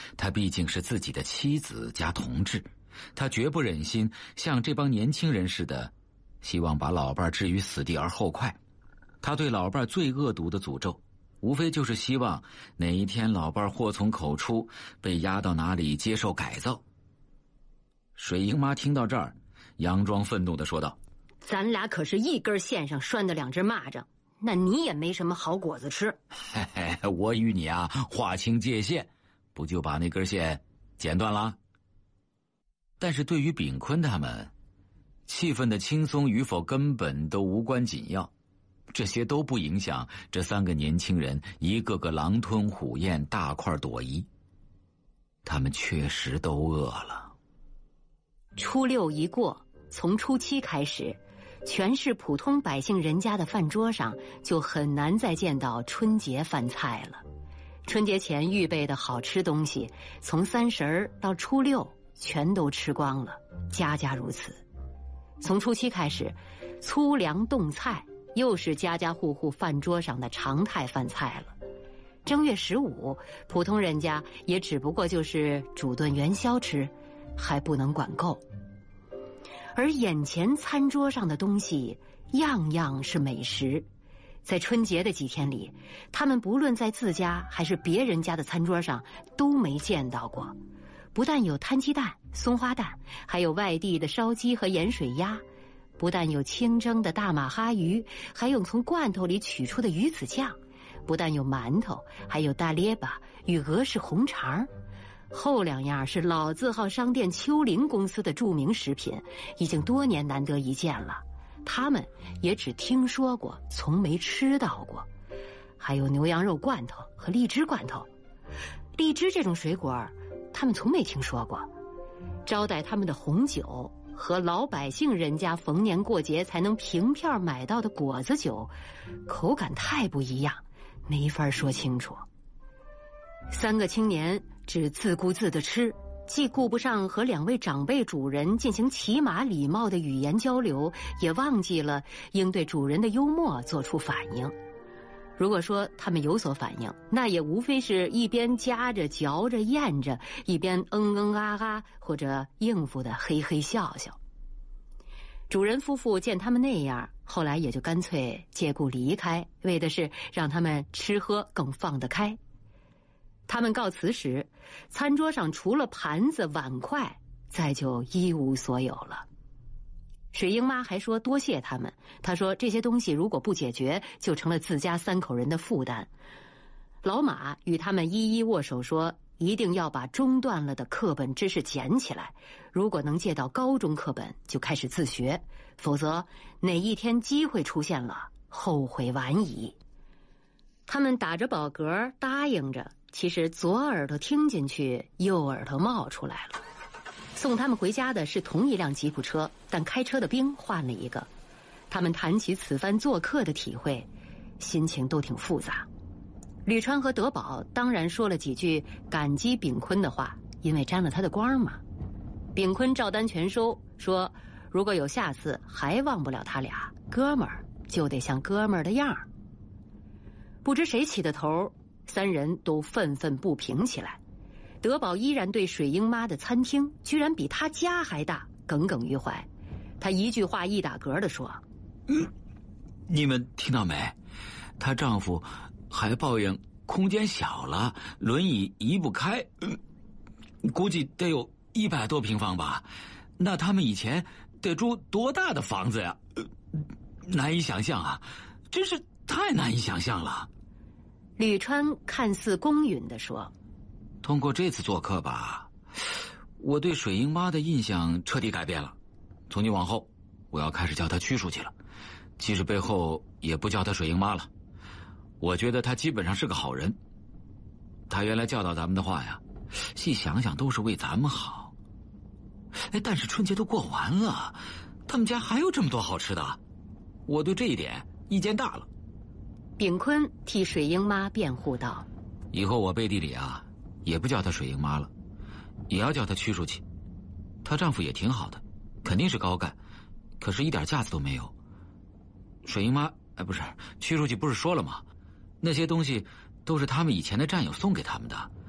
她毕竟是自己的妻子加同志，她绝不忍心像这帮年轻人似的，希望把老伴置于死地而后快。她对老伴最恶毒的诅咒，无非就是希望哪一天老伴祸从口出，被押到哪里接受改造。水英妈听到这儿，佯装愤怒地说道： 咱俩可是一根线上拴的两只蚂蚱，那你也没什么好果子吃。 嘿嘿，我与你啊划清界限，不就把那根线剪断了？但是对于炳坤他们，气氛的轻松与否根本都无关紧要，这些都不影响这三个年轻人一个个狼吞虎咽，大快朵颐。他们确实都饿了。 初六一过，从初七开始，全市普通百姓人家的饭桌上就很难再见到春节饭菜了。春节前预备的好吃东西，从30到初六全都吃光了，家家如此。从初七开始，粗粮冻菜又是家家户户饭桌上的常态饭菜了。正月15，普通人家也只不过就是煮顿元宵吃，还不能管够。而眼前餐桌上的东西样样是美食，在春节的几天里，他们不论在自家还是别人家的餐桌上都没见到过。不但有摊鸡蛋、松花蛋，还有外地的烧鸡和盐水鸭；不但有清蒸的大马哈鱼，还有从罐头里取出的鱼子酱；不但有馒头，还有大列巴与俄式红肠。后两样是老字号商店秋林公司的著名食品，已经多年难得一见了，他们也只听说过，从没吃到过。还有牛羊肉罐头和荔枝罐头，荔枝这种水果他们从没听说过。招待他们的红酒和老百姓人家逢年过节才能凭票买到的果子酒，口感太不一样，没法说清楚。三个青年只自顾自地吃，既顾不上和两位长辈主人进行起码礼貌的语言交流，也忘记了应对主人的幽默做出反应。如果说他们有所反应，那也无非是一边夹着嚼着咽着，一边啊啊或者应付的嘿嘿笑笑。主人夫妇见他们那样，后来也就干脆借故离开，为的是让他们吃喝更放得开。他们告辞时，餐桌上除了盘子碗筷，再就一无所有了。水英妈还说多谢他们，她说这些东西如果不解决，就成了自家3口人的负担。老马与他们一一握手说，一定要把中断了的课本知识捡起来，如果能借到高中课本就开始自学，否则哪一天机会出现了，后悔晚矣。他们打着饱嗝答应着，其实左耳朵听进去，右耳朵冒出来了。送他们回家的是同一辆吉普车，但开车的兵换了一个。他们谈起此番做客的体会，心情都挺复杂。吕川和德宝当然说了几句感激炳坤的话，因为沾了他的光嘛。炳坤照单全收，说如果有下次还忘不了他俩，哥们儿就得像哥们儿的样儿。不知谁起的头，3人都愤愤不平起来。德宝依然对水英妈的餐厅居然比他家还大耿耿于怀，他一句话一打嗝地说： 你们听到没？她丈夫还抱怨空间小了，轮椅移不开，估计得有100多平方吧。那他们以前得住多大的房子呀？难以想象啊，真是太难以想象了。 吕川看似公允地说： 通过这次做客吧，我对水英妈的印象彻底改变了。从今往后，我要开始叫她曲书记了，即使背后也不叫她水英妈了。我觉得她基本上是个好人。她原来教导咱们的话呀，细想想都是为咱们好。但是春节都过完了，他们家还有这么多好吃的，我对这一点意见大了。 炳坤替水英妈辩护道： 以后我背地里啊，也不叫她水英妈了，也要叫她曲书记。她丈夫也挺好的，肯定是高干，可是一点架子都没有。水英妈，不是，曲书记不是说了吗？那些东西都是他们以前的战友送给他们的，